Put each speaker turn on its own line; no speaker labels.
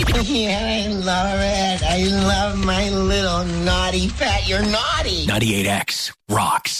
Yeah, I love it. I love my little naughty pet. You're naughty.
98X rocks.